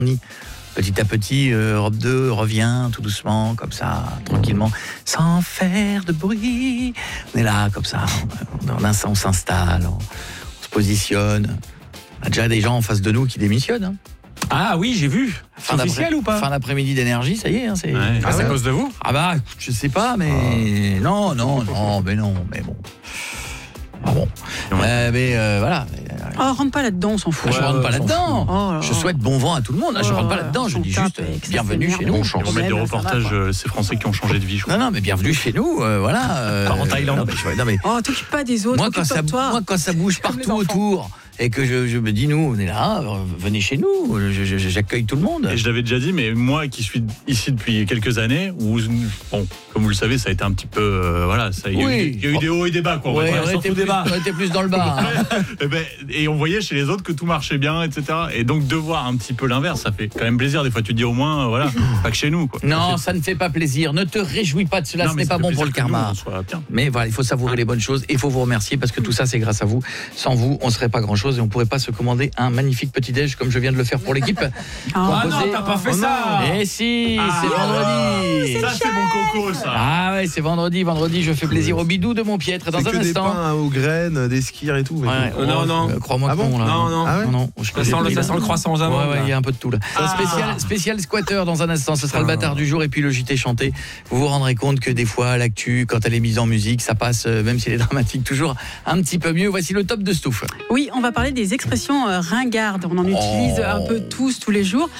Petit à petit, Europe 2 revient tout doucement, comme ça, tranquillement, sans faire de bruit. On est là, comme ça, on s'installe, on se positionne. On a déjà des gens en face de nous qui démissionnent. Hein. Ah oui, j'ai vu. C'est officiel ou pas? Fin d'après-midi d'énergie, ça y est. Hein, c'est c'est à cause de vous? Ah bah, je sais pas, mais... Non, mais bon. Ah bon. Voilà. Oh, rentre pas là-dedans, on s'en fout. Je rentre pas là-dedans. Oh, je souhaite bon vent à tout le monde. Je rentre pas là-dedans. Je dis juste bienvenue chez nous. On va mettre des reportages, ces Français qui ont changé de vie. Je crois. Non, mais bienvenue chez nous. Voilà. Pas en Thaïlande. Non, mais Oh, t'occupe pas des autres. moi, quand ça bouge Comme les partout enfants. autour et que je me dis, nous, on est là, venez chez nous. J'accueille tout le monde. Et je l'avais déjà dit, mais moi qui suis ici depuis quelques années, où, bon, comme vous le savez, ça a été un petit peu, voilà, il y a eu des hauts et des bas, quoi. Ouais, on était plus dans le bas. Hein. Et on voyait chez les autres que tout marchait bien, etc. Et donc de voir un petit peu l'inverse, ça fait quand même plaisir. Des fois, tu te dis au moins, voilà, pas que chez nous, quoi. Non, ça ne fait pas plaisir. Ne te réjouis pas de cela. Ce n'est pas bon pour le karma. Mais voilà, il faut savourer les bonnes choses. Il faut vous remercier parce que tout ça, c'est grâce à vous. Sans vous, on ne serait pas grand-chose et on ne pourrait pas se commander un magnifique petit-déj comme je viens de le faire pour l'équipe. Ah non, t'as pas fait ça. Eh si, c'est vendredi. Ça, c'est mon coco, ça. Ah ouais, c'est vendredi, je fais plaisir au bidou de mon Piètre dans un que des instant. pains aux graines, des skyrs et tout. Ouais, non. Crois-moi que non, là. Non. Ah ouais Non, Ça sent le croissant aux amandes. Ouais, il y a un peu de tout là. Spécial squatter dans un instant, ce sera le bâtard du jour et puis le JT chanté. Vous vous rendrez compte que des fois l'actu, quand elle est mise en musique, ça passe, même si elle est dramatique, toujours un petit peu mieux. Voici le top de Stouff. Oui, on va parler des expressions ringardes. On en utilise un peu tous les jours.